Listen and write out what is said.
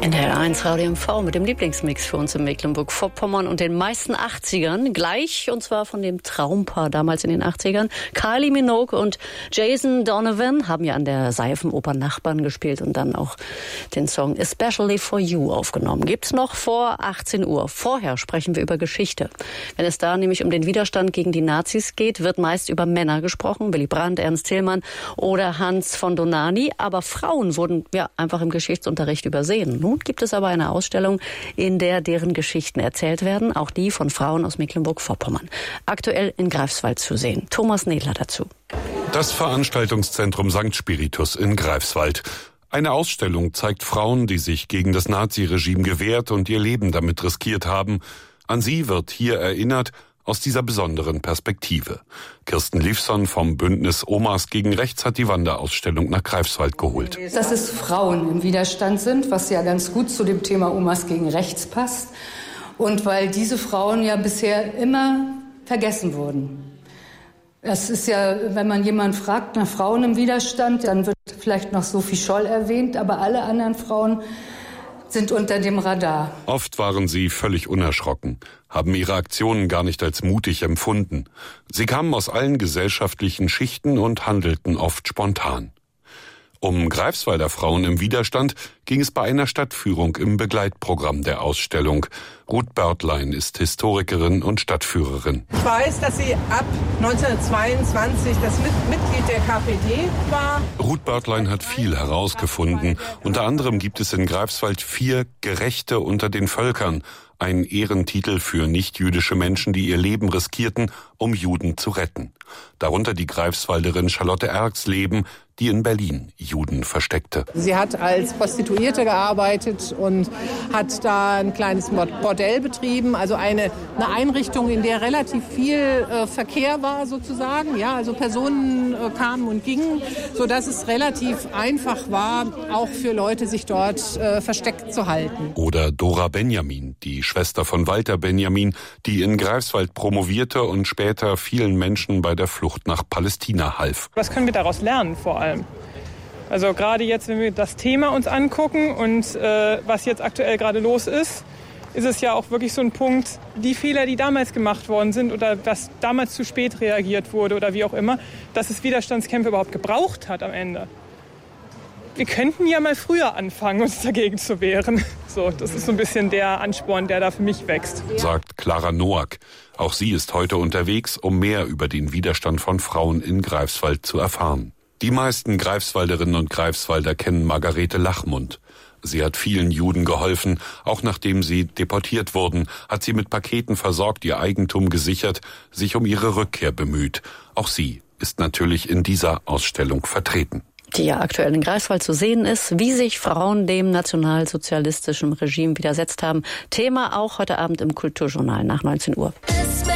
In der 1 Radio MV mit dem Lieblingsmix für uns in Mecklenburg-Vorpommern und den meisten 80ern. Gleich, und zwar von dem Traumpaar damals in den 80ern. Kylie Minogue und Jason Donovan haben ja an der Seifenoper Nachbarn gespielt und dann auch den Song Especially for You aufgenommen. Gibt's noch vor 18 Uhr. Vorher sprechen wir über Geschichte. Wenn es da nämlich um den Widerstand gegen die Nazis geht, wird meist über Männer gesprochen. Willy Brandt, Ernst Thälmann oder Hans von Dohnanyi. Aber Frauen wurden ja einfach im Geschichtsunterricht übersehen. Nun gibt es aber eine Ausstellung, in der deren Geschichten erzählt werden, auch die von Frauen aus Mecklenburg-Vorpommern. Aktuell in Greifswald zu sehen. Thomas Nedler dazu. Das Veranstaltungszentrum St. Spiritus in Greifswald. Eine Ausstellung zeigt Frauen, die sich gegen das Naziregime gewehrt und ihr Leben damit riskiert haben. An sie wird hier erinnert, aus dieser besonderen Perspektive. Kirsten Liefson vom Bündnis Omas gegen Rechts hat die Wanderausstellung nach Greifswald geholt. Dass es Frauen im Widerstand sind, was ja ganz gut zu dem Thema Omas gegen Rechts passt. Und weil diese Frauen ja bisher immer vergessen wurden. Das ist ja, wenn man jemanden fragt nach Frauen im Widerstand, dann wird vielleicht noch Sophie Scholl erwähnt, aber alle anderen Frauen sind unter dem Radar. Oft waren sie völlig unerschrocken, haben ihre Aktionen gar nicht als mutig empfunden. Sie kamen aus allen gesellschaftlichen Schichten und handelten oft spontan. Um Greifswalder Frauen im Widerstand ging es bei einer Stadtführung im Begleitprogramm der Ausstellung. Ruth Börtlein ist Historikerin und Stadtführerin. Ich weiß, dass sie ab 1922 das Mitglied der KPD war. Ruth Börtlein hat viel herausgefunden. Unter anderem gibt es in Greifswald 4 Gerechte unter den Völkern. Ein Ehrentitel für nichtjüdische Menschen, die ihr Leben riskierten, um Juden zu retten. Darunter die Greifswalderin Charlotte Erxleben, die in Berlin Juden versteckte. Sie hat als Prostituierte gearbeitet und hat da ein kleines Bordell betrieben, also eine Einrichtung, in der relativ viel Verkehr war sozusagen. Ja, also Personen kamen und gingen, sodass es relativ einfach war, auch für Leute sich dort versteckt zu halten. Oder Dora Benjamin, die Schwester von Walter Benjamin, die in Greifswald promovierte und später vielen Menschen bei der Flucht nach Palästina half. Was können wir daraus lernen vor allem? Also gerade jetzt, wenn wir das Thema uns angucken und was jetzt aktuell gerade los ist, ist es ja auch wirklich so ein Punkt, die Fehler, die damals gemacht worden sind oder was damals zu spät reagiert wurde oder wie auch immer, dass es Widerstandskämpfe überhaupt gebraucht hat am Ende. Wir könnten ja mal früher anfangen, uns dagegen zu wehren. So, das ist so ein bisschen der Ansporn, der da für mich wächst. Sagt Clara Noack. Auch sie ist heute unterwegs, um mehr über den Widerstand von Frauen in Greifswald zu erfahren. Die meisten Greifswalderinnen und Greifswalder kennen Margarete Lachmund. Sie hat vielen Juden geholfen, auch nachdem sie deportiert wurden, hat sie mit Paketen versorgt, ihr Eigentum gesichert, sich um ihre Rückkehr bemüht. Auch sie ist natürlich in dieser Ausstellung vertreten. Die ja aktuell in Greifswald zu sehen ist, wie sich Frauen dem nationalsozialistischen Regime widersetzt haben. Thema auch heute Abend im Kulturjournal nach 19 Uhr.